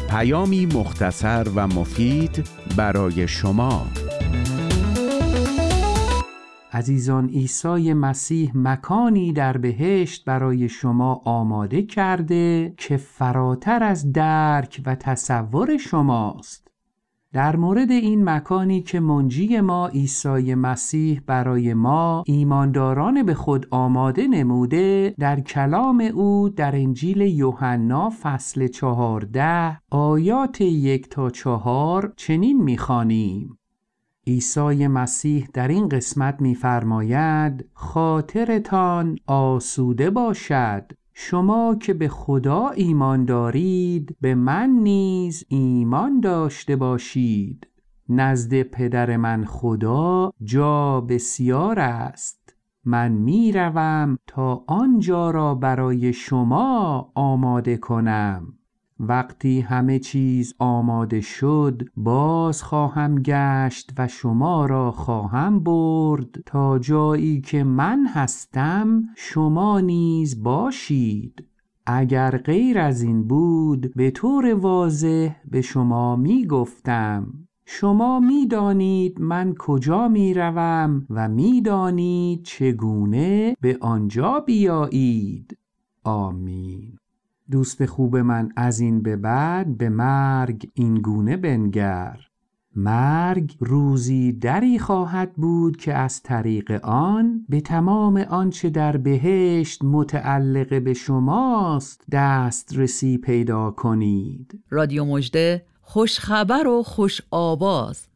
پیامی مختصر و مفید برای شما. عزیزان، عیسی مسیح مکانی در بهشت برای شما آماده کرده که فراتر از درک و تصور شماست. در مورد این مکانی که منجی ما عیسی مسیح برای ما ایمانداران به خود آماده نموده، در کلام او در انجیل یوحنا فصل 14 آیات 1 تا 4 چنین می‌خوانیم: عیسی مسیح در این قسمت می‌فرماید خاطرتان آسوده باشد، شما که به خدا ایمان دارید به من نیز ایمان داشته باشید. نزد پدر من خدا جا بسیار است، من میروم تا آنجا را برای شما آماده کنم. وقتی همه چیز آماده شد باز خواهم گشت و شما را خواهم برد تا جایی که من هستم شما نیز باشید. اگر غیر از این بود به طور واضح به شما می گفتم. شما می دانید من کجا می روم و می دانید چگونه به آنجا بیایید. آمین. دوست خوب من، از این به بعد به مرگ این گونه بنگر: مرگ روزی دری خواهد بود که از طریق آن به تمام آنچه در بهشت متعلق به شماست دسترسی پیدا کنید. رادیو مژده، خوش خبر و خوش آواز.